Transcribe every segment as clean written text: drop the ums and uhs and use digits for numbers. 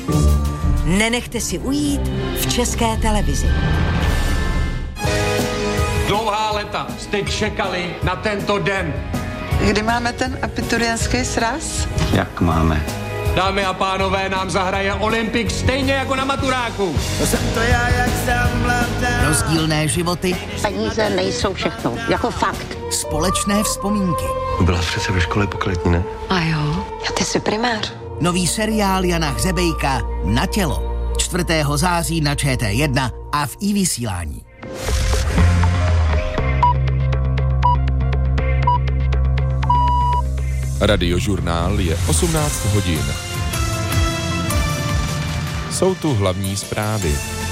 Nenechte si ujít v České televizi. Dlouhá léta jste čekali na tento den. Kdy máme ten abiturientský sraz? Jak máme? Dámy a pánové, nám zahraje Olympik stejně jako na maturáku. To jsem to já, jak jsem mladá. Rozdílné životy. Peníze nejsou všechno, jako fakt. Společné vzpomínky. Byla přece ve škole pokletní, ne? A jo, a ty jsi primář. Nový seriál Jana Hřebejka Na tělo. 4. září na ČT1 a v iVysílání. Radiožurnál je 18 hodin. Jsou tu hlavní zprávy.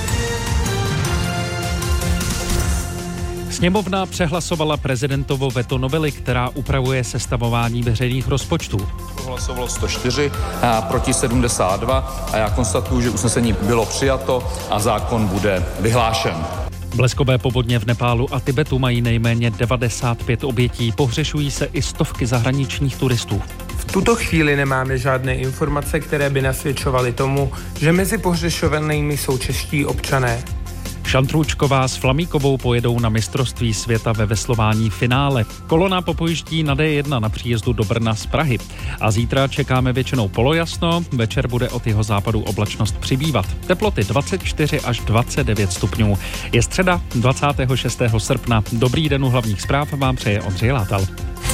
Sněmovna přehlasovala prezidentovo veto novely, která upravuje sestavování veřejných rozpočtů. Hlasovalo 104, proti 72 a já konstatuju, že usnesení bylo přijato a zákon bude vyhlášen. Bleskové povodně v Nepálu a Tibetu mají nejméně 95 obětí. Pohřešují se i stovky zahraničních turistů. V tuto chvíli nemáme žádné informace, které by nasvědčovaly tomu, že mezi pohřešovanými jsou čeští občané. Šantrůčková s Flamíkovou pojedou na mistrovství světa ve veslování finále. Kolona popojíždí na D1 na příjezdu do Brna z Prahy. A zítra čekáme většinou polojasno, večer bude od jihozápadu oblačnost přibývat. Teploty 24 až 29 stupňů. Je středa 26. srpna. Dobrý den u hlavních zpráv vám přeje Ondřej Látal.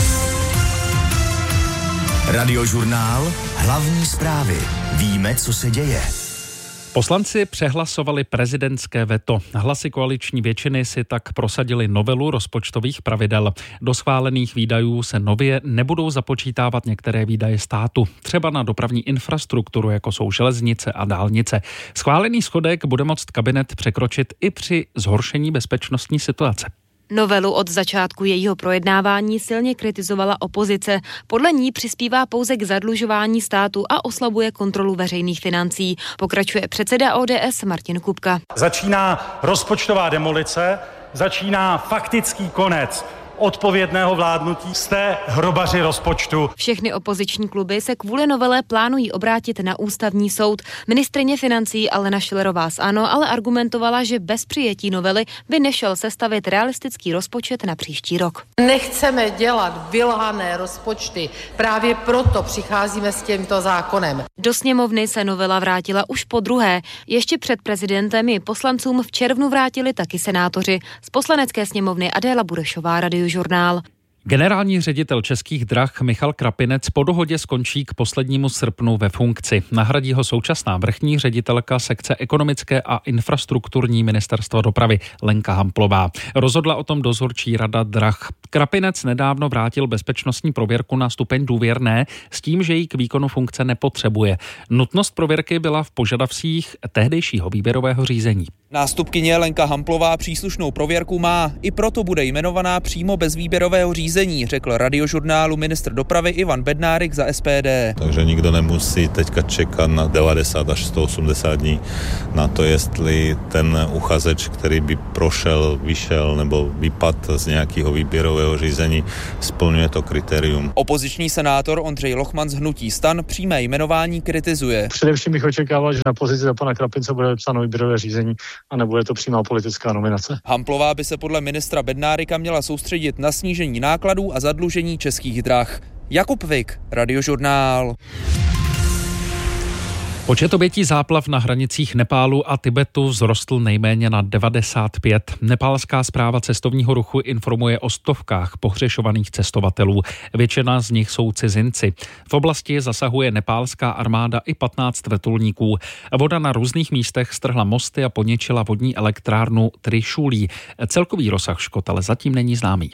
Radiožurnál, hlavní zprávy. Víme, co se děje. Poslanci přehlasovali prezidentské veto. Hlasy koaliční většiny si tak prosadili novelu rozpočtových pravidel. Do schválených výdajů se nově nebudou započítávat některé výdaje státu, třeba na dopravní infrastrukturu, jako jsou železnice a dálnice. Schválený schodek bude moct kabinet překročit i při zhoršení bezpečnostní situace. Novelu od začátku jejího projednávání silně kritizovala opozice. Podle ní přispívá pouze k zadlužování státu a oslabuje kontrolu veřejných financí. Pokračuje předseda ODS Martin Kupka. Začíná rozpočtová demolice, začíná faktický konec odpovědného vládnutí. Jste hrobaři rozpočtu. Všechny opoziční kluby se kvůli novele plánují obrátit na ústavní soud. Ministryně financí Alena Schillerová z ANO ale argumentovala, že bez přijetí novely by nešel sestavit realistický rozpočet na příští rok. Nechceme dělat vylhané rozpočty, právě proto přicházíme s tímto zákonem. Do sněmovny se novela vrátila už po druhé. Ještě před prezidentem ji poslancům v červnu vrátili taky senátoři. Z poslanecké sněmovny Adéla Burešová, Radiožurnál. Generální ředitel Českých drah Michal Krapinec po dohodě skončí k poslednímu srpnu ve funkci. Nahradí ho současná vrchní ředitelka sekce ekonomické a infrastrukturní ministerstva dopravy Lenka Hamplová. Rozhodla o tom dozorčí rada drah. Krapinec nedávno vrátil bezpečnostní prověrku na stupeň důvěrné s tím, že ji k výkonu funkce nepotřebuje. Nutnost prověrky byla v požadavcích tehdejšího výběrového řízení. Nástupkyně Lenka Hamplová příslušnou prověrku má, i proto bude jmenovaná přímo bez výběrového řízení, řekl Radiožurnálu ministr dopravy Ivan Bednárik za SPD. Takže nikdo nemusí teďka čekat na 90 až 180 dní na to, jestli ten uchazeč, který by prošel, vyšel nebo vypadl z nějakého výběrového řízení, splňuje to kritérium. Opoziční senátor Ondřej Lochman z hnutí STAN přímé jmenování kritizuje. Především bych očekával, že na pozici za pana Krapince bude vypsáno výběrové řízení a nebude to přímá politická nominace. Hamplová by se podle ministra Bednárika měla soustředit na snížení nákladů a zadlužení Českých drah. Jakub Vik, Radiožurnál. Počet obětí záplav na hranicích Nepálu a Tibetu vzrostl nejméně na 95. Nepálská správa cestovního ruchu informuje o stovkách pohřešovaných cestovatelů. Většina z nich jsou cizinci. V oblasti zasahuje nepálská armáda i 15 vrtulníků. Voda na různých místech strhla mosty a poničila vodní elektrárnu Trišulí. Celkový rozsah škod ale zatím není známý.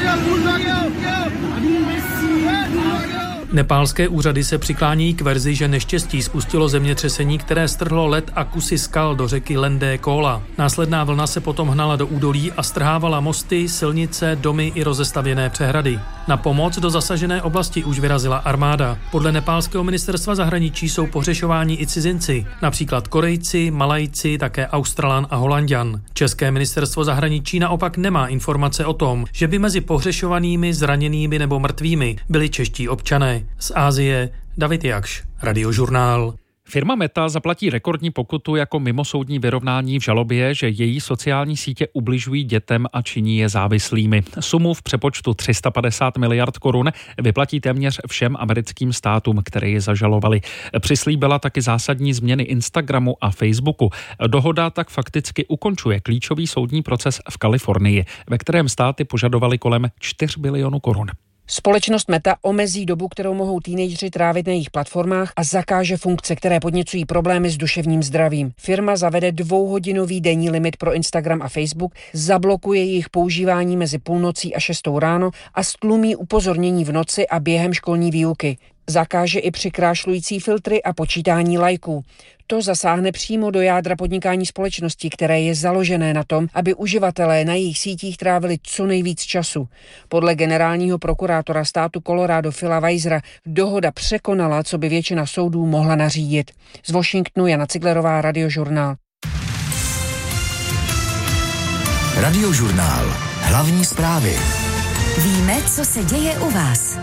Nepálské úřady se přiklání k verzi, že neštěstí spustilo zemětřesení, které strhlo led a kusy skal do řeky Lendé Kóla. Následná vlna se potom hnala do údolí a strhávala mosty, silnice, domy i rozestavěné přehrady. Na pomoc do zasažené oblasti už vyrazila armáda. Podle nepálského ministerstva zahraničí jsou pohřešováni i cizinci, například Korejci, Malajci, také Australan a Holanďan. České ministerstvo zahraničí naopak nemá informace o tom, že by mezi pohřešovanými, zraněnými nebo mrtvými byli čeští občané. Z Asie David Jakš, Radiožurnál. Firma Meta zaplatí rekordní pokutu jako mimosoudní vyrovnání v žalobě, že její sociální sítě ubližují dětem a činí je závislými. Sumu v přepočtu 350 miliard korun vyplatí téměř všem americkým státům, které je zažalovali. Přislíbila taky zásadní změny Instagramu a Facebooku. Dohoda tak fakticky ukončuje klíčový soudní proces v Kalifornii, ve kterém státy požadovaly kolem 4 bilionů korun. Společnost Meta omezí dobu, kterou mohou teenageři trávit na jejich platformách a zakáže funkce, které podněcují problémy s duševním zdravím. Firma zavede 2hodinový denní limit pro Instagram a Facebook, zablokuje jejich používání mezi půlnocí a 6 ráno a stlumí upozornění v noci a během školní výuky. Zakáže i přikrášlující filtry a počítání lajků. To zasáhne přímo do jádra podnikání společnosti, které je založené na tom, aby uživatelé na jejich sítích trávili co nejvíc času. Podle generálního prokurátora státu Colorado Phila Weisera dohoda překonala, co by většina soudů mohla nařídit. Z Washingtonu Jana Ciglerová, Radiožurnál. Radiožurnál. Hlavní zprávy. Víme, co se děje u vás.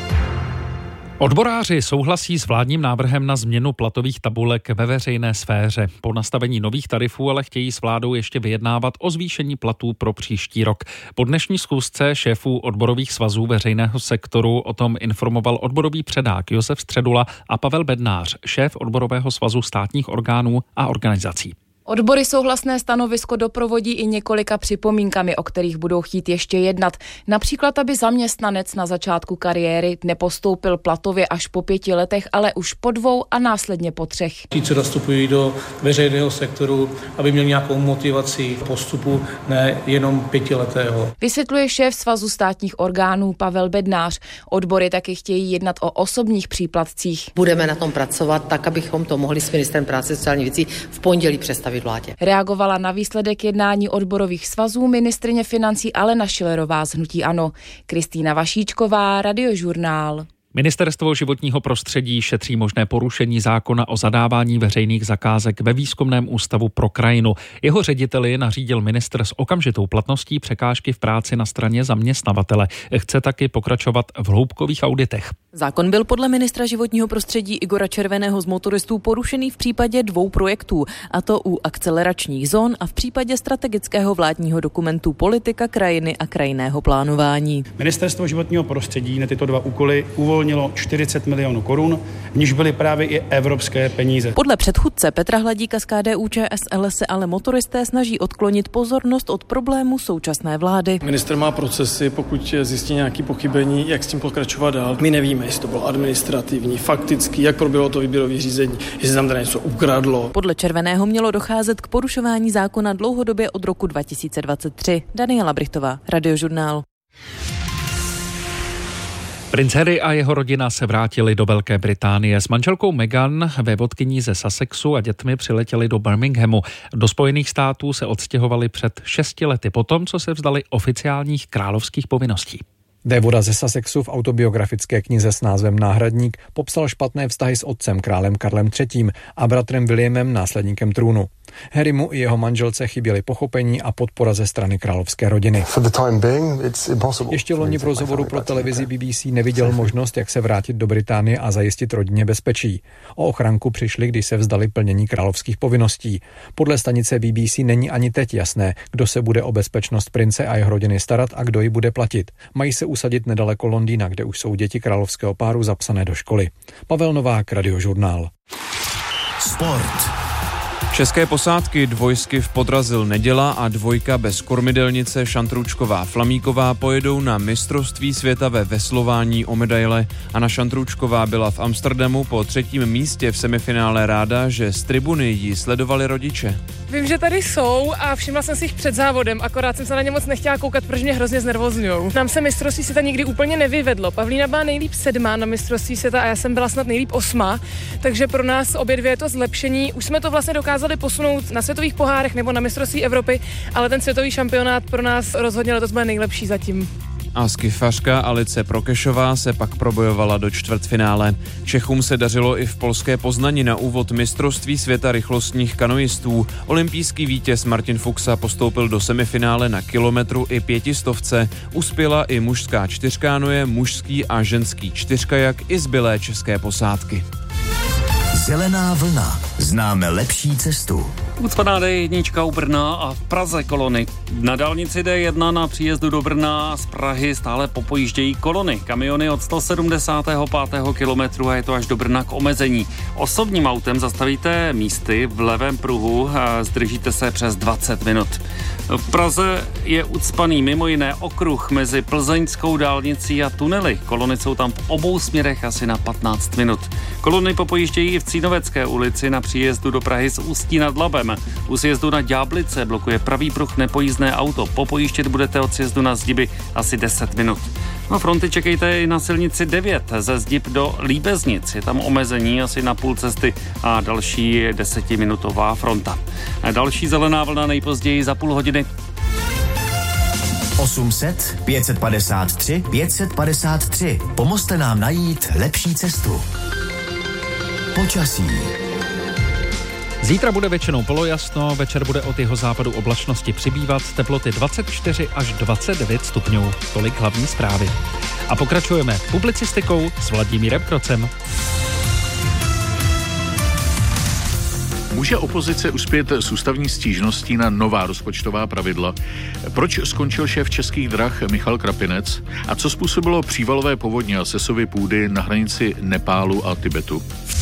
Odboráři souhlasí s vládním návrhem na změnu platových tabulek ve veřejné sféře. Po nastavení nových tarifů ale chtějí s vládou ještě vyjednávat o zvýšení platů pro příští rok. Po dnešní schůzce šéfů odborových svazů veřejného sektoru o tom informoval odborový předák Josef Středula a Pavel Bednář, šéf odborového svazu státních orgánů a organizací. Odbory souhlasné stanovisko doprovodí i několika připomínkami, o kterých budou chtít ještě jednat. Například, aby zaměstnanec na začátku kariéry nepostoupil platově až po 5 letech, ale už po 2 a následně po 3. Ti, co nastupují do veřejného sektoru, aby měli nějakou motivaci postupu, ne jenom 5letého. Vysvětluje šéf svazu státních orgánů Pavel Bednář. Odbory taky chtějí jednat o osobních příplatcích. Budeme na tom pracovat tak, abychom to mohli s ministrem práce a sociálních věcí v pondělí představit vládě. Reagovala na výsledek jednání odborových svazů ministryně financí Alena Schillerová z hnutí ANO. Kristýna Vašíčková, Radiožurnál. Ministerstvo životního prostředí šetří možné porušení zákona o zadávání veřejných zakázek ve Výzkumném ústavu pro krajinu. Jeho řediteli nařídil ministr s okamžitou platností překážky v práci na straně zaměstnavatele. Chce taky pokračovat v hloubkových auditech. Zákon byl podle ministra životního prostředí Igora Červeného z Motoristů porušený v případě 2 projektů, a to u akceleračních zón a v případě strategického vládního dokumentu Politika krajiny a krajinného plánování. Ministerstvo životního prostředí na tyto 2 úkoly uvolnilo 40 milionů korun, v níž byly právě i evropské peníze. Podle předchůdce Petra Hladíka z KDU-ČSL se ale motoristé snaží odklonit pozornost od problému současné vlády. Ministr má procesy, pokud zjistí nějaké pochybení, jak s tím pokračovat dál. My nevíme, jestli to bylo administrativní, faktický, jak proběhlo to výběrové řízení, jestli tam tady něco ukradlo. Podle Červeného mělo docházet k porušování zákona dlouhodobě od roku 2023. Daniela Brichtová, Radiožurnál. Princ Harry a jeho rodina se vrátili do Velké Británie. S manželkou Meghan, vévodkyní ze Sussexu a dětmi přiletěli do Birminghamu. Do Spojených států se odstěhovali před 6 lety potom, co se vzdali oficiálních královských povinností. Vévoda ze Sussexu v autobiografické knize s názvem Náhradník popsal špatné vztahy s otcem králem Karlem III. A bratrem Williamem, následníkem trůnu. Harrymu i jeho manželce chyběly pochopení a podpora ze strany královské rodiny. Ještě loni v rozhovoru pro televizi BBC neviděl možnost, jak se vrátit do Británie a zajistit rodině bezpečí. O ochranku přišli, když se vzdali plnění královských povinností. Podle stanice BBC není ani teď jasné, kdo se bude o bezpečnost prince a jeho rodiny starat a kdo ji bude platit. Mají se usadit nedaleko Londýna, kde už jsou děti královského páru zapsané do školy. Pavel Novák, Radiožurnál. Sport. České posádky dvojsky v Podrazil Neděla a 2 bez kormidelnice Šantroučková Flamíková pojedou na mistrovství světa ve veslování o medaile. Anna Šantroučková byla v Amsterdamu po 3. místě v semifinále ráda, že z tribuny ji sledovali rodiče. Vím, že tady jsou a všimla jsem si jich před závodem, akorát jsem se na ně moc nechtěla koukat, protože mě hrozně znervozňujou. Nám se mistrovství světa nikdy úplně nevyvedlo. Pavlína byla nejlíp 7. na mistrovství světa a já jsem byla snad nejlíp 8. Takže pro nás obě dvě je to zlepšení. Už jsme to vlastně dokázali posunout na světových pohárech nebo na mistrovství Evropy, ale ten světový šampionát pro nás rozhodně letos bude nejlepší zatím. A skifařka Alice Prokešová se pak probojovala do čtvrtfinále. Čechům se dařilo i v polské Poznani na úvod mistrovství světa rychlostních kanoistů. Olympijský vítěz Martin Fuxa postoupil do semifinále na kilometru i 500. Uspěla i mužská 4kanoje, mužský a ženský 4kajak i zbylé české posádky. Zelená vlna. Známe lepší cestu. Ucpaná D1 u Brna a v Praze kolony. Na dálnici D1 na příjezdu do Brna z Prahy stále popojíždějí kolony. Kamiony od 175. kilometru a je to až do Brna k omezení. Osobním autem zastavíte místy v levém pruhu a zdržíte se přes 20 minut. V Praze je ucpaný mimo jiné okruh mezi plzeňskou dálnicí a tunely. Kolony jsou tam v obou směrech asi na 15 minut. Kolony popojíždějí i v Cínovecké ulici na příjezdu do Prahy z Ústí nad Labem. U sjezdu na Ďáblice blokuje pravý pruh nepojízdné auto. Popojíždět budete od sjezdu na Zdiby asi 10 minut. No fronty čekejte i na silnici 9 ze Zdib do Líbeznic. Je tam omezení asi na půl cesty a další 10minutová fronta. A další zelená vlna nejpozději za půl hodiny. 800 553 553. Pomozte nám najít lepší cestu. Počasí. Zítra bude většinou polojasno, večer bude od jihozápadu oblačnosti přibývat, teploty 24 až 29 stupňů. Tolik hlavní zprávy. A pokračujeme publicistikou s Vladimírem Krocem. Může opozice uspět s ústavní stížností na nová rozpočtová pravidla? Proč skončil šéf Českých drah Michal Krapinec? A co způsobilo přívalové povodně a sesuvy půdy na hranici Nepálu a Tibetu?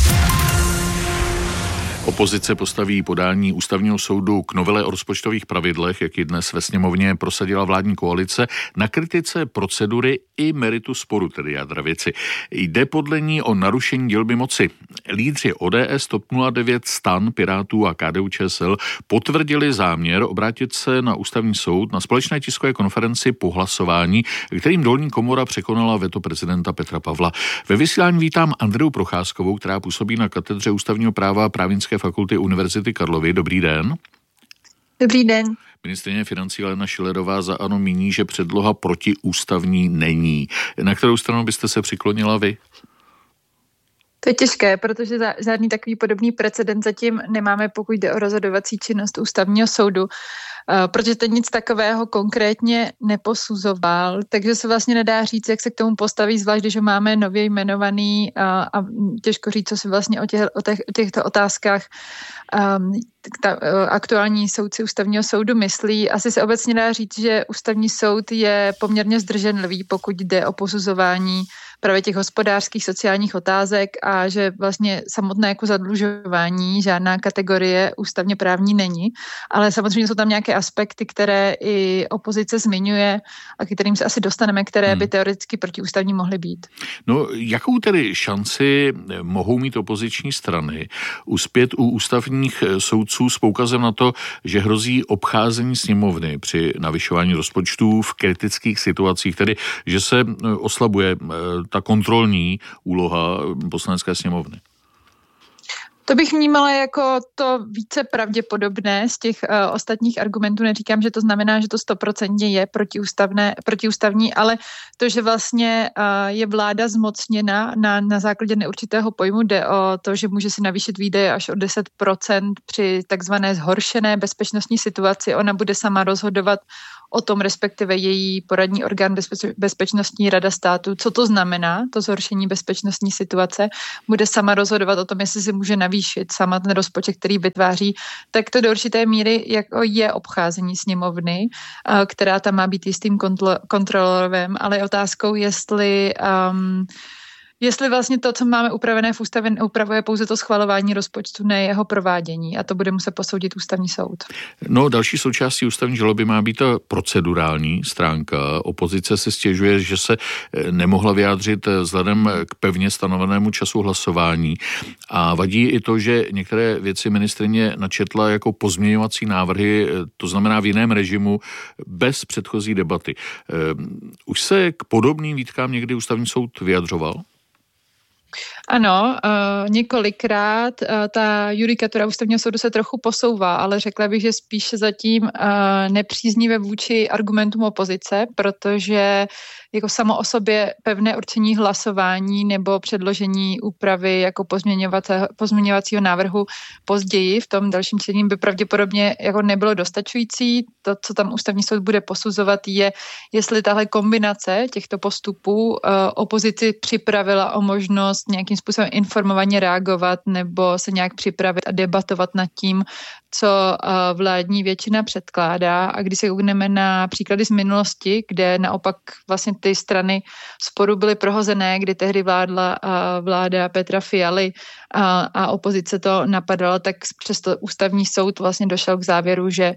Opozice postaví podání ústavního soudu k novele o rozpočtových pravidlech, jak ji dnes ve sněmovně prosadila vládní koalice, na kritice procedury i meritu sporu, tedy jádra věci. Jde podle ní o narušení dělby moci. Lídři ODS, TOP 09, STAN, Pirátů a KDU-ČSL potvrdili záměr obrátit se na ústavní soud na společné tiskové konferenci po hlasování, kterým dolní komora překonala veto prezidenta Petra Pavla. Ve vysílání vítám Andreu Procházkovou, která působí na katedře ústavního práva Právnické fakulty Univerzity Karlovy. Dobrý den. Dobrý den. Ministryně financí Alena Schillerová za ANO míní, že předloha protiústavní není. Na kterou stranu byste se přiklonila vy? To je těžké, protože žádný takový podobný precedent zatím nemáme, pokud jde o rozhodovací činnost ústavního soudu, protože to nic takového konkrétně neposuzoval, takže se vlastně nedá říct, jak se k tomu postaví, zvlášť když ho máme nově jmenovaný a těžko říct, co si vlastně o těchto otázkách aktuální soudci ústavního soudu myslí. Asi se obecně dá říct, že ústavní soud je poměrně zdrženlivý, pokud jde o posuzování právě těch hospodářských, sociálních otázek a že vlastně samotné jako zadlužování žádná kategorie ústavně právní není, ale samozřejmě jsou tam nějaké aspekty, které i opozice zmiňuje a k kterým se asi dostaneme, které by teoreticky protiústavní mohly být. No, jakou tedy šanci mohou mít opoziční strany uspět u ústavních soudců s poukazem na to, že hrozí obcházení sněmovny při navyšování rozpočtů v kritických situacích, tedy že se oslabuje ta kontrolní úloha poslanecké sněmovny? To bych vnímala jako to více pravděpodobné z těch ostatních argumentů. Neříkám, že to znamená, že to 100% je protiústavní, ale to, že vlastně je vláda zmocněna na základě neurčitého pojmu, jde o to, že může si navýšit výdaje až o 10% při takzvané zhoršené bezpečnostní situaci. Ona bude sama rozhodovat o tom, respektive její poradní orgán Bezpečnostní rada státu, co to znamená, to zhoršení bezpečnostní situace, bude sama rozhodovat o tom, jestli si může navýšit sama ten rozpočet, který vytváří, tak to do určité míry jako je obcházení sněmovny, která tam má být jistým kontrolorem, ale je otázkou, jestli vlastně to, co máme upravené v ústavě, upravuje pouze to schvalování rozpočtu, ne jeho provádění, a to bude muset posoudit ústavní soud. No, další součástí ústavní žaloby má být ta procedurální stránka. Opozice se stěžuje, že se nemohla vyjádřit vzhledem k pevně stanovenému času hlasování a vadí i to, že některé věci ministryně načetla jako pozměňovací návrhy, to znamená v jiném režimu, bez předchozí debaty. Už se k podobným výtkám někdy ústavní soud vyjadřoval? Ano, několikrát ta judikatura ústavního soudu se trochu posouvá, ale řekla bych, že spíše zatím nepříznivé vůči argumentům opozice, protože jako samo o sobě pevné určení hlasování nebo předložení úpravy jako pozměňovacího návrhu později v tom dalším čtení by pravděpodobně jako nebylo dostačující. To, co tam ústavní soud bude posuzovat, je, jestli tahle kombinace těchto postupů opozici připravila o možnost nějakým nějakým způsobem informovaně reagovat nebo se nějak připravit a debatovat nad tím, co vládní většina předkládá. A když se koukneme na příklady z minulosti, kde naopak vlastně ty strany sporu byly prohozené, kdy tehdy vládla vláda Petra Fialy a opozice to napadala, tak přesto ústavní soud vlastně došel k závěru, že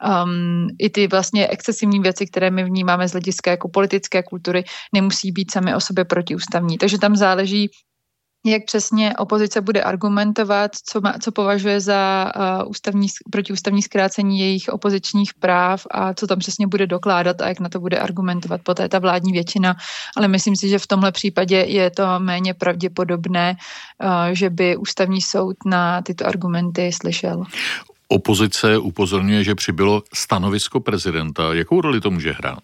i ty vlastně excesivní věci, které my vnímáme z hlediska jako politické kultury, nemusí být sami o sobě protiústavní. Takže tam záleží, jak přesně opozice bude argumentovat, co považuje za protiústavní zkrácení jejich opozičních práv a co tam přesně bude dokládat a jak na to bude argumentovat poté ta vládní většina. Ale myslím si, že v tomhle případě je to méně pravděpodobné, že by ústavní soud na tyto argumenty slyšel. Opozice upozorňuje, že přibylo stanovisko prezidenta. Jakou roli to může hrát?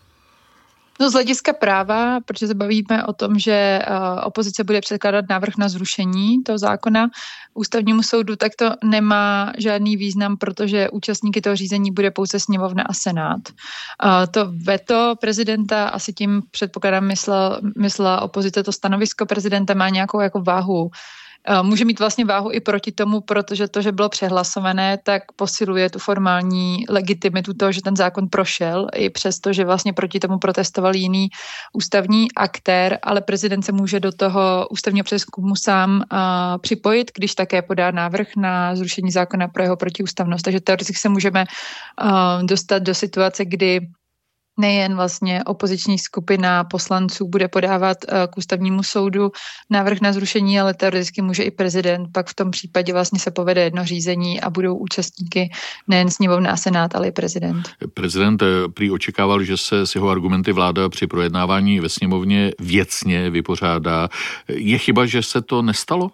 No z hlediska práva, protože se bavíme o tom, že opozice bude předkládat návrh na zrušení toho zákona ústavnímu soudu, tak to nemá žádný význam, protože účastníky toho řízení bude pouze sněmovna a senát. To veto prezidenta, asi tím předpokládám myslela opozice, to stanovisko prezidenta má nějakou jako váhu. Může mít vlastně váhu i proti tomu, protože to, že bylo přehlasované, tak posiluje tu formální legitimitu toho, že ten zákon prošel, i přesto, že vlastně proti tomu protestoval jiný ústavní aktér, ale prezident se může do toho ústavního přezkumu sám připojit, když také podá návrh na zrušení zákona pro jeho protiústavnost. Takže teoreticky se můžeme dostat do situace, kdy nejen vlastně opoziční skupina poslanců bude podávat k ústavnímu soudu návrh na zrušení, ale teoreticky může i prezident. Pak v tom případě vlastně se povede jedno řízení a budou účastníky nejen sněmovna a senát, ale i prezident. Prezident prý očekával, že se s jeho argumenty vláda při projednávání ve sněmovně věcně vypořádá. Je chyba, že se to nestalo?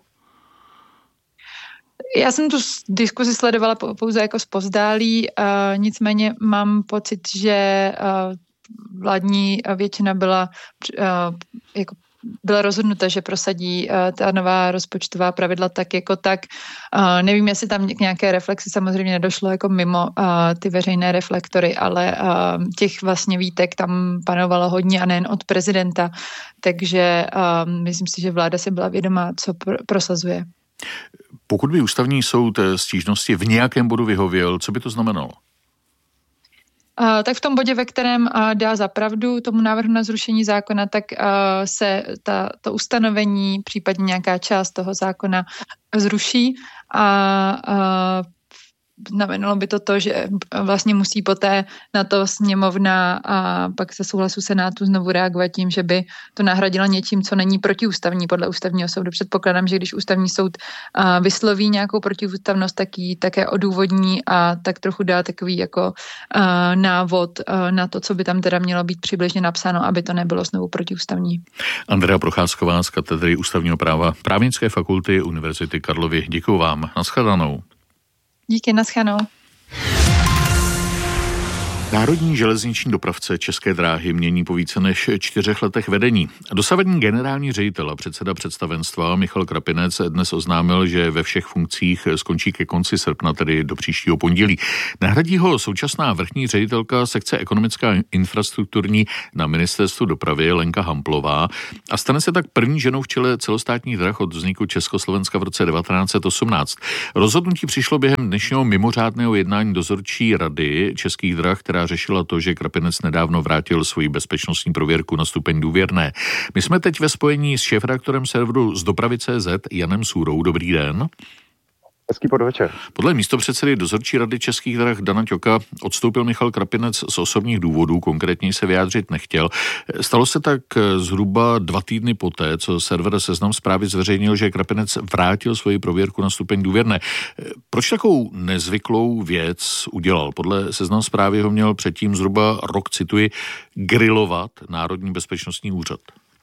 Já jsem tu diskuzi sledovala pouze jako zpovzdálí, nicméně mám pocit, že vládní většina byla rozhodnuta, že prosadí ta nová rozpočtová pravidla tak jako tak. Nevím, jestli tam k nějaké reflexi samozřejmě nedošlo jako mimo ty veřejné reflektory, ale těch vlastně výtek tam panovalo hodně a nejen od prezidenta. Takže myslím si, že vláda si byla vědomá, co prosazuje. Pokud by ústavní soud stížnosti v nějakém bodu vyhověl, co by to znamenalo? Tak v tom bodě, ve kterém dá za pravdu tomu návrhu na zrušení zákona, tak se to ustanovení, případně nějaká část toho zákona zruší a znamenalo by to, že vlastně musí poté na to sněmovna a pak se souhlasu senátu znovu reagovat tím, že by to nahradila něčím, co není protiústavní podle ústavního soudu. Předpokládám, že když ústavní soud vysloví nějakou protiústavnost, tak ji také odůvodní a tak trochu dá takový jako návod na to, co by tam teda mělo být přibližně napsáno, aby to nebylo znovu protiústavní. Andrea Procházková z katedry ústavního práva Právnické fakulty Univerzity Karlovy. Děkuju vám. Naschledanou. Díky, naschledanou. Národní železniční dopravce České dráhy mění po více než 4 letech vedení. Dosavadní generální ředitel a předseda představenstva Michal Krapinec dnes oznámil, že ve všech funkcích skončí ke konci srpna, tedy do příštího pondělí. Nahradí ho současná vrchní ředitelka sekce ekonomická a infrastrukturní na ministerstvu dopravy Lenka Hamplová a stane se tak první ženou v čele celostátních drah od vzniku Československa v roce 1918. Rozhodnutí přišlo během dnešního mimořádného jednání dozorčí rady Českých drah, která řešila to, že Krapinec nedávno vrátil svoji bezpečnostní prověrku na stupeň důvěrné. My jsme teď ve spojení s šéfredaktorem serveru z Dopravy.cz Janem Sůrou. Dobrý den. Hezký podvečer. Podle místopředsedy dozorčí rady Českých drah Dana Ťoka odstoupil Michal Krapinec z osobních důvodů, konkrétně se vyjádřit nechtěl. Stalo se tak zhruba 2 týdny poté, co server Seznam Zprávy zveřejnil, že Krapinec vrátil svoji prověrku na stupeň důvěrné. Proč takovou nezvyklou věc udělal? Podle Seznam Zprávy ho měl předtím zhruba rok, cituji, grilovat Národní bezpečnostní úřad.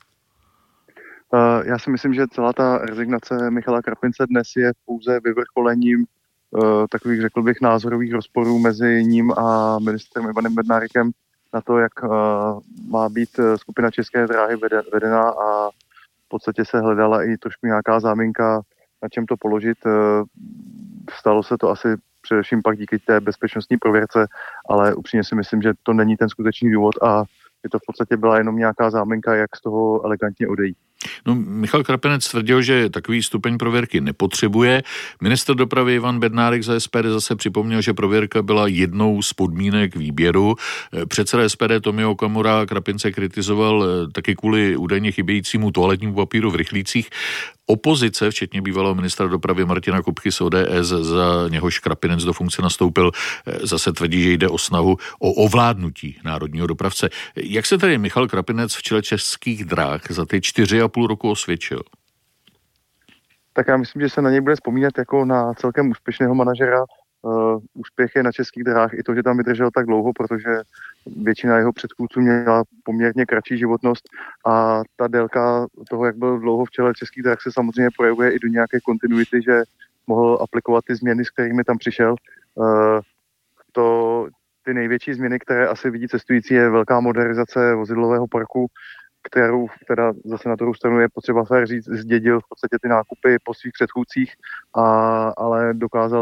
Já si myslím, že celá ta rezignace Michala Krapince dnes je pouze vyvrcholením takových, řekl bych, názorových rozporů mezi ním a ministrem Ivanem Bednárikem na to, jak má být skupina České dráhy vedena a v podstatě se hledala i trošku nějaká záminka, na čem to položit. Stalo se to asi především pak díky té bezpečnostní prověrce, ale upřímně si myslím, že to není ten skutečný důvod a že to v podstatě byla jenom nějaká záminka, jak z toho elegantně odejít. No, Michal Krapinec tvrdil, že takový stupeň prověrky nepotřebuje. Ministr dopravy Ivan Bednárik za SPD zase připomněl, že prověrka byla jednou z podmínek výběru. Předseda SPD Tomio Okamura Krapince kritizoval taky kvůli údajně chybějícímu toaletnímu papíru v rychlících. Opozice, včetně bývalého ministra dopravy Martina Kupky z ODS, za něhož Krapinec do funkce nastoupil, zase tvrdí, že jde o snahu o ovládnutí národního dopravce. Jak se tedy Michal Krapinec v čele Českých drah za ty 4,5 roku osvědčil? Tak já myslím, že se na něj bude vzpomínat jako na celkem úspěšného manažera. Úspěch je na Českých drahách i to, že tam vydržel tak dlouho, protože většina jeho předchůdců měla poměrně kratší životnost a ta délka toho, jak byl dlouho v čele Českých drah, se samozřejmě projevuje i do nějaké kontinuity, že mohl aplikovat ty změny, s kterými tam přišel. Ty největší změny, které asi vidí cestující, je velká modernizace vozidlového parku, kterou teda zase na druhou stranu je potřeba fér říct, zdědil v podstatě ty nákupy po svých předchůdcích, ale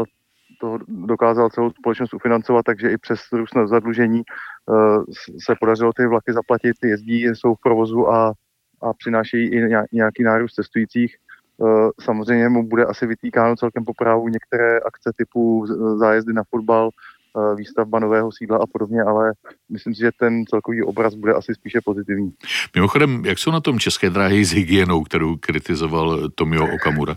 dokázal celou společnost ufinancovat, takže i přes růst zadlužení se podařilo ty vlaky zaplatit, jezdí, jsou v provozu a přinášejí i nějaký nárůst cestujících. Samozřejmě mu bude asi vytýkáno celkem po právu některé akce typu zájezdy na fotbal, výstavba nového sídla a podobně, ale myslím si, že ten celkový obraz bude asi spíše pozitivní. Mimochodem, jak jsou na tom České dráhy s hygienou, kterou kritizoval Tomio Okamura?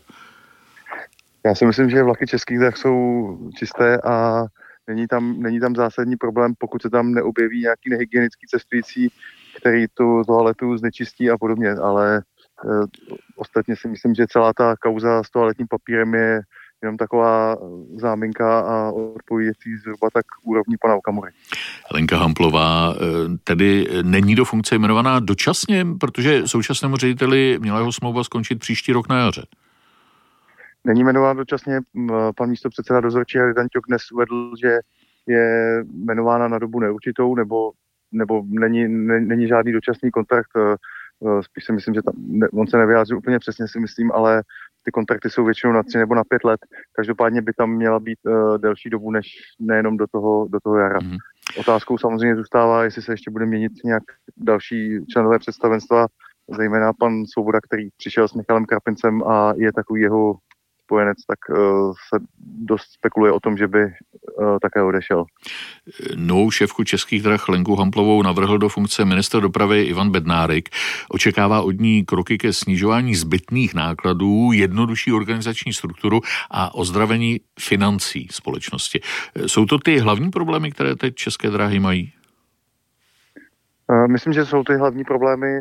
Já si myslím, že vlaky Českých drah jsou čisté a není tam zásadní problém, pokud se tam neobjeví nějaký nehygienický cestující, který tu toaletu znečistí a podobně, ale ostatně si myslím, že celá ta kauza s toaletním papírem je jenom taková záminka a odpověděcí zhruba tak úrovní pana Okamury. Lenka Hamplová tedy není do funkce jmenovaná dočasně, protože současnému řediteli měla jeho smlouva skončit příští rok na jaře. Není jmenován dočasně, pan místopředseda dozorčí Rady Dan Ťok dnes uvedl, že je jmenována na dobu neurčitou, nebo není žádný dočasný kontrakt, spíš si myslím, že on se nevyjádřil úplně přesně, si myslím, ale ty kontrakty jsou většinou na 3 nebo na 5 let, každopádně by tam měla být delší dobu, než nejenom do toho jara. Mm-hmm. Otázkou samozřejmě zůstává, jestli se ještě bude měnit nějak další členové představenstva, zejména pan Svoboda, který přišel s Michalem Krapincem a je takový jeho spojenec, tak se dost spekuluje o tom, že by také odešel. Novou šéfku Českých drah Lenku Hamplovou navrhl do funkce ministr dopravy Ivan Bednárik. Očekává od ní kroky ke snižování zbytných nákladů, jednodušší organizační strukturu a ozdravení financí společnosti. Jsou to ty hlavní problémy, které teď České dráhy mají? Myslím, že jsou ty hlavní problémy.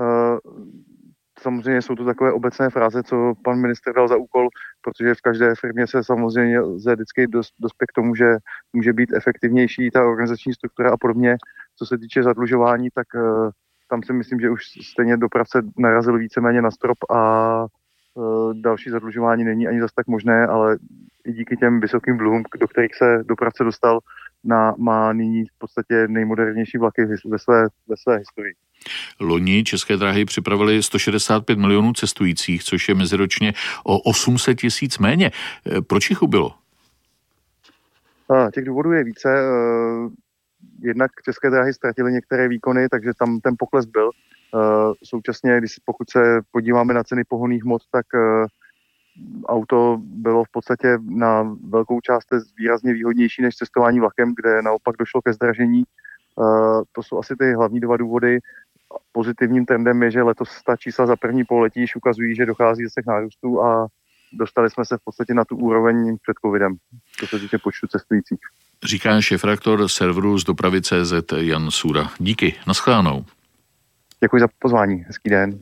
Samozřejmě jsou to takové obecné fráze, co pan ministr dal za úkol, protože v každé firmě se samozřejmě lze vždycky dospět k tomu, že může být efektivnější ta organizační struktura a podobně. Co se týče zadlužování, tak tam si myslím, že už stejně dopravce narazil víceméně na strop a další zadlužování není ani zas tak možné, ale i díky těm vysokým dluhům, do kterých se dopravce dostal, má nyní v podstatě nejmodernější vlaky ve své historii. Loni České dráhy připravili 165 milionů cestujících, což je meziročně o 800 tisíc méně. Proč jich ubylo? Těch důvodů je více. Jednak České dráhy ztratily některé výkony, takže tam ten pokles byl. Současně, pokud se podíváme na ceny pohonných hmot, tak auto bylo v podstatě na velkou část výrazně výhodnější než cestování vlakem, kde naopak došlo ke zdražení. To jsou asi ty hlavní dva důvody. Pozitivním trendem je, že letos ta čísla za první pololetí již ukazují, že dochází zase k nárůstu a dostali jsme se v podstatě na tu úroveň před covidem, co se týče počtu cestujících. Říká šéfredaktor serveru z dopravy.cz Jan Sůra. Díky, naschledanou. Děkuji za pozvání, hezký den.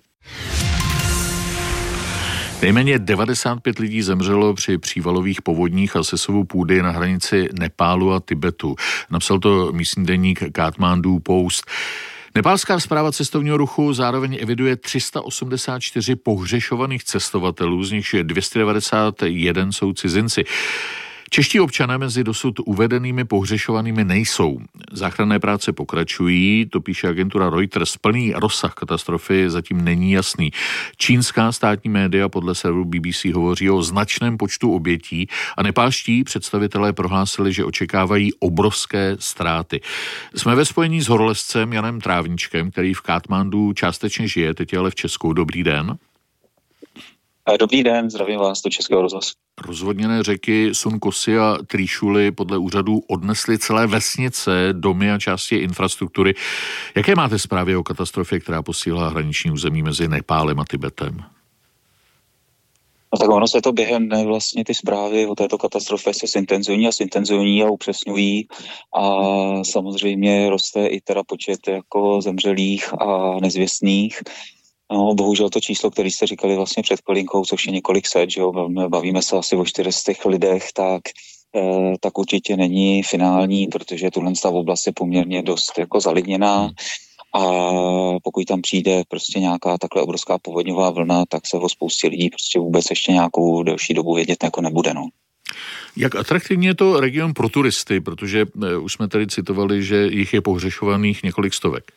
Nejméně 95 lidí zemřelo při přívalových povodních a sesuvu půdy na hranici Nepálu a Tibetu. Napsal to místní deník Kathmandu Post. Nepálská správa cestovního ruchu zároveň eviduje 384 pohřešovaných cestovatelů, z nichž 291 jsou cizinci. Čeští občané mezi dosud uvedenými pohřešovanými nejsou. Záchranné práce pokračují, to píše agentura Reuters. Plný rozsah katastrofy zatím není jasný. Čínská státní média podle serveru BBC hovoří o značném počtu obětí a nepálští představitelé prohlásili, že očekávají obrovské ztráty. Jsme ve spojení s horolezcem Janem Trávničkem, který v Katmandu částečně žije, teď je ale v Česku. Dobrý den. Dobrý den, zdravím vás do Českého rozhlasu. Rozvodněné řeky Sunkosy a Trýšuly podle úřadů odnesly celé vesnice, domy a části infrastruktury. Jaké máte zprávy o katastrofě, která posílila hraniční území mezi Nepálem a Tibetem? No tak ono se to během dne vlastně ty zprávy o této katastrofě se zintenzivní a upřesňují a samozřejmě roste i teda počet jako zemřelých a nezvěstných. No, bohužel to číslo, který jste říkali vlastně před chvilinkou, což je několik set, že jo, bavíme se asi o 400 lidech, tak určitě není finální, protože tuhle oblast je poměrně dost jako zalidněná a pokud tam přijde prostě nějaká takhle obrovská povodňová vlna, tak se o spoustě lidí prostě vůbec ještě nějakou delší dobu vědět jako nebude, no. Jak atraktivní je to region pro turisty, protože už jsme tady citovali, že jich je pohřešovaných několik stovek.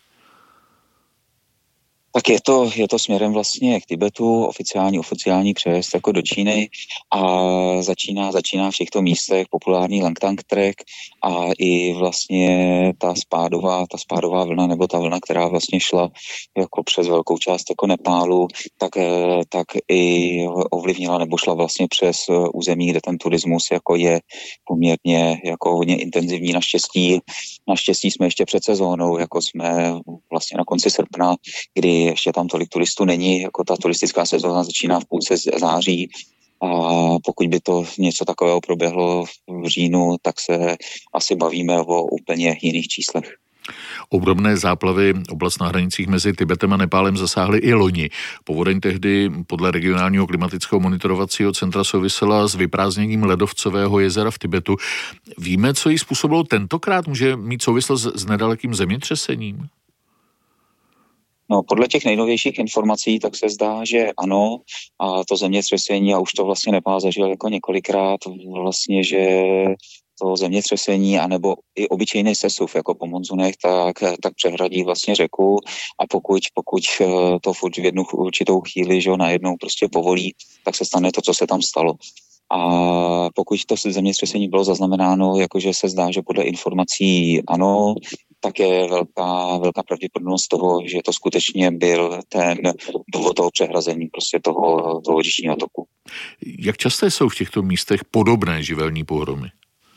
Tak je to směrem vlastně k Tibetu, oficiální přejezd jako do Číny a začíná v těchto místech populární Langtang Trek a i vlastně ta spádová vlna nebo ta vlna, která vlastně šla jako přes velkou část jako Nepálu, tak i ovlivnila nebo šla vlastně přes území, kde ten turismus jako je poměrně jako hodně intenzivní. Naštěstí jsme ještě před sezónou, jako jsme vlastně na konci srpna, kdy ještě tam tolik turistů není, jako ta turistická sezóna začíná v půlce září a pokud by to něco takového proběhlo v říjnu, tak se asi bavíme o úplně jiných číslech. Obdobné záplavy oblast na hranicích mezi Tibetem a Nepálem zasáhly i loni. Povodeň tehdy podle regionálního klimatického monitorovacího centra souvisela s vyprázdněním ledovcového jezera v Tibetu. Víme, co jí způsobilo tentokrát? Může mít souvislost s nedalekým zemětřesením? No, podle těch nejnovějších informací tak se zdá, že ano, a to zemětřesení, a už to vlastně Nepál zažil jako několikrát, vlastně, že to zemětřesení, anebo i obyčejný sesuv jako po monzunech, tak přehradí vlastně řeku a pokud to furt v jednu určitou chvíli, že najednou prostě povolí, tak se stane to, co se tam stalo. A pokud to zemětřesení bylo zaznamenáno, jakože se zdá, že podle informací ano, tak je velká pravděpodobnost toho, že to skutečně byl ten důvod toho přehrazení prostě toho říčního toku. Jak časté jsou v těchto místech podobné živelní pohromy?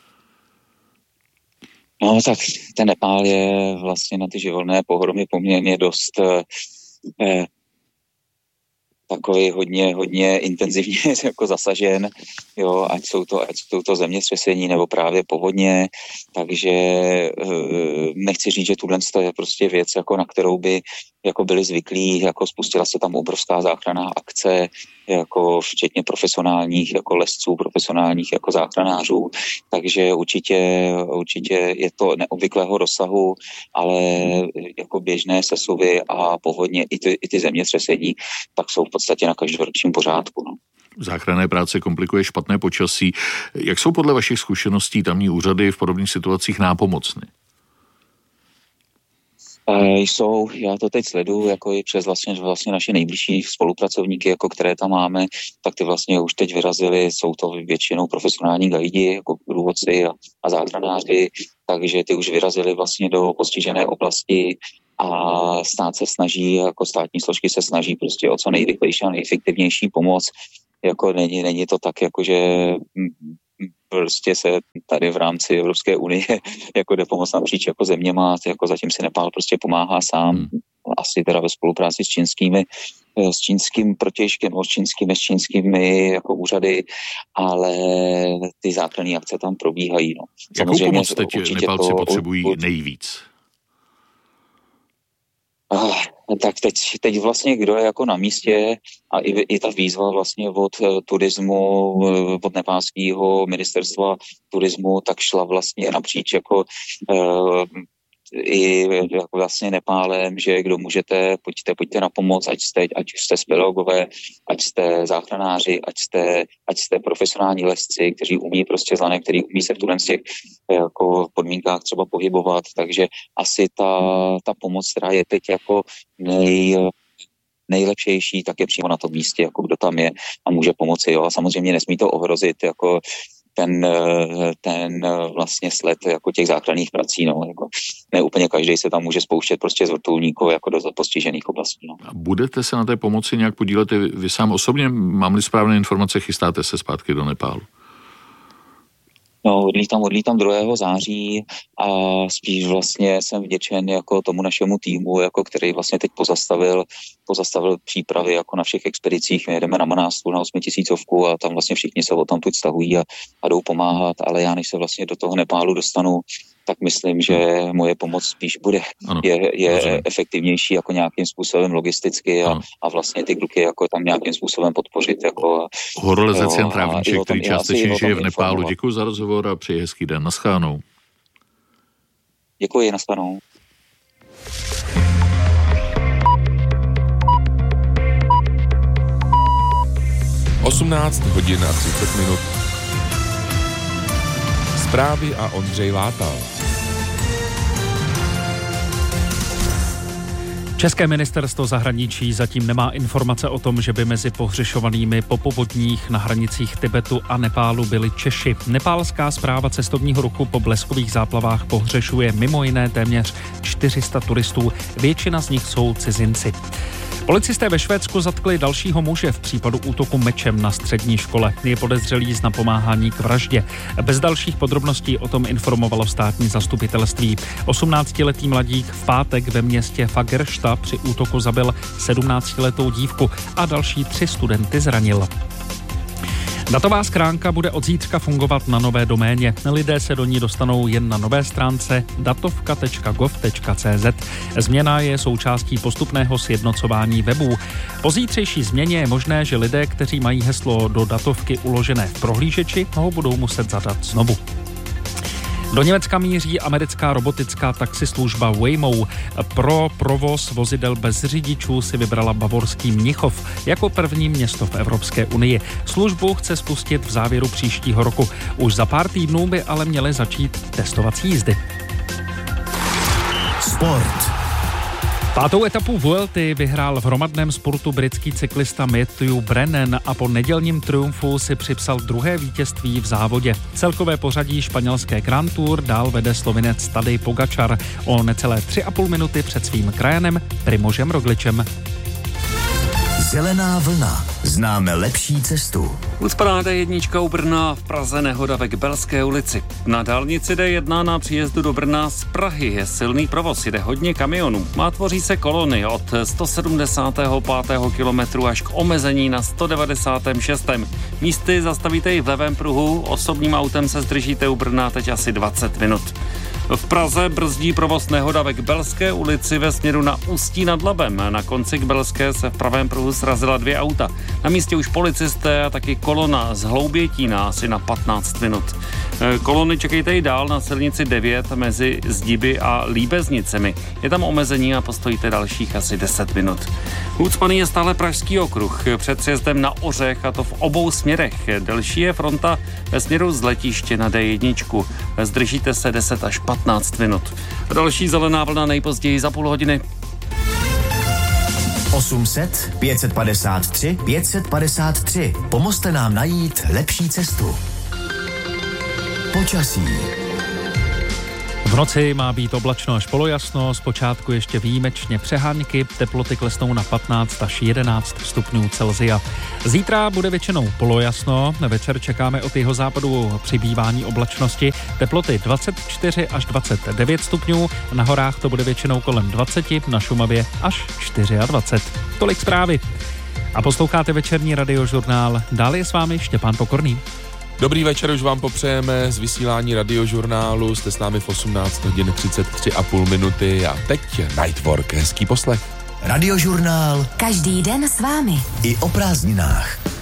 No tak ten Nepál je vlastně na ty živelné pohromy poměrně dost takový hodně intenzivně jako zasažen, jo, ať jsou to zemětřesení nebo právě povodně, takže nechci říct, že tuhle je prostě věc, jako na kterou by jako byli zvyklí, jako spustila se tam obrovská záchranná akce, jako včetně profesionálních jako lesců, profesionálních jako záchranářů, takže určitě je to neobvyklého rozsahu, ale jako běžné sesuvy a povodně i ty zemětřesení, tak jsou v podstatě na každoročním pořádku. No. Záchranné práce komplikuje špatné počasí. Jak jsou podle vašich zkušeností tamní úřady v podobných situacích nápomocny? Jsou, já to teď sleduju, jako i přes vlastně naše nejbližší spolupracovníky, jako které tam máme, tak ty vlastně už teď vyrazili, jsou to většinou profesionální guidi, jako průvodci a záchranáři, takže ty už vyrazili vlastně do postižené oblasti a stát se snaží, jako státní složky se snaží prostě o co nejrychlejší a nejefektivnější pomoc, jako není to tak, jako že prostě se tady v rámci Evropské unie jako jde pomoct napříč jako zeměma, jako zatím si Nepál prostě pomáhá sám, asi teda ve spolupráci s čínským protějškem, s čínskými jako úřady, ale ty záchranné akce tam probíhají. No. Jakou pomoc teď Nepálci potřebují nejvíc? Tak teď vlastně, kdo je jako na místě a i ta výzva vlastně od turismu, od nepálského ministerstva turismu, tak šla vlastně napříč jako i jako vlastně Nepálem, že kdo můžete, pojďte na pomoc, ať jste speleologové, ať jste záchranáři, ať jste profesionální lesci, kteří umí prostě s lanem, který umí se v těch jako podmínkách třeba pohybovat, takže asi ta pomoc, která je teď jako nejlepšejší, tak je přímo na tom místě, jako kdo tam je a může pomoci, jo. A samozřejmě nesmí to ohrozit jako ten vlastně sled jako těch záchranných prací, no. Jako ne úplně každý se tam může spouštět prostě z vrtulníků jako do postižených oblastí, no. A budete se na té pomoci nějak podílet vy sám osobně? Mám-li správné informace, chystáte se zpátky do Nepálu? No, odlítám 2. září a spíš vlastně jsem vděčen jako tomu našemu týmu, jako který vlastně teď pozastavil přípravy jako na všech expedicích. My jedeme na Manástru na 8000 a tam vlastně všichni se odtamtud stahují a jdou pomáhat, ale já než se vlastně do toho Nepálu dostanu, tak myslím, že moje pomoc spíš bude je efektivnější jako nějakým způsobem logisticky a vlastně ty kluky jako tam nějakým způsobem podpořit. Jako, horolezec Jan Trávníček, který částečně žije v Nepálu. Děkuji za rozhovor a přeji hezký den. Naschledanou. Děkuji, naschledanou. Osmnáct hodin a 30 minut. Zprávy a Ondřej Látal. České ministerstvo zahraničí zatím nemá informace o tom, že by mezi pohřešovanými po povodních na hranicích Tibetu a Nepálu byli Češi. Nepálská správa cestovního ruchu po bleskových záplavách pohřešuje mimo jiné téměř 400 turistů. Většina z nich jsou cizinci. Policisté ve Švédsku zatkli dalšího muže v případu útoku mečem na střední škole. Je podezřelý z napomáhání k vraždě. Bez dalších podrobností o tom informovalo státní zastupitelství. 18-letý mladík v pátek ve městě Fagersta při útoku zabil 17-letou dívku a další 3 studenty zranil. Datová schránka bude od zítřka fungovat na nové doméně. Lidé se do ní dostanou jen na nové stránce datovka.gov.cz. Změna je součástí postupného sjednocování webů. Po zítřejší změně je možné, že lidé, kteří mají heslo do datovky uložené v prohlížeči, ho budou muset zadat znovu. Do Německa míří americká robotická taxislužba Waymo. Pro provoz vozidel bez řidičů si vybrala bavorský Mnichov jako první město v Evropské unii. Službu chce spustit v závěru příštího roku. Už za pár týdnů by ale měly začít testovací jízdy. Sport. 5. etapu Vuelty vyhrál v hromadném sportu britský cyklista Matthew Brennan a po nedělním triumfu si připsal 2. vítězství v závodě. Celkové pořadí španělské Grand Tour dál vede Slovinec Tadej Pogačar o necelé 3,5 minuty před svým krajanem Primožem Rogličem. Zelená vlna. Známe lepší cestu. Ucpaná D1 u Brna, v Praze nehoda ve Kbelské ulici. Na dálnici D1 na příjezdu do Brna z Prahy je silný provoz, jede hodně kamionů. Tvoří se kolony od 175. kilometru až k omezení na 196. Místy zastavíte i v levém pruhu, osobním autem se zdržíte u Brna teď asi 20 minut. V Praze brzdí provoz nehoda ve Kbelské ulici ve směru na Ústí nad Labem. Na konci Kbelské se v pravém pruhu srazila 2 auta. Na místě už policisté a taky kolona z Hloubětína asi na 15 minut. Kolony čekejte i dál na silnici 9 mezi Zdiby a Líbeznicemi. Je tam omezení a postojíte dalších asi 10 minut. Ucpaný je stále Pražský okruh před sjezdem na Ořech, a to v obou směrech. Delší je fronta ve směru z letiště na D1. Zdržíte se 10 až 15 minut. Další zelená vlna nejpozději za půl hodiny. 800 553 553. Pomozte nám najít lepší cestu. Počasí. V noci má být oblačno až polojasno, zpočátku ještě výjimečně přehánky, teploty klesnou na 15 až 11 stupňů Celsia. Zítra bude většinou polojasno, večer čekáme od jihozápadu přibývání oblačnosti, teploty 24 až 29 stupňů, na horách to bude většinou kolem 20, na Šumavě až 24. Tolik zprávy. A posloucháte večerní radiožurnál, dále je s vámi Štěpán Pokorný. Dobrý večer, už vám popřejeme z vysílání radiožurnálu, jste s námi v 18 hodin 33,5 minuty a teď Nightwork, hezký poslech. Radiožurnál. Každý den s vámi. I o prázdninách.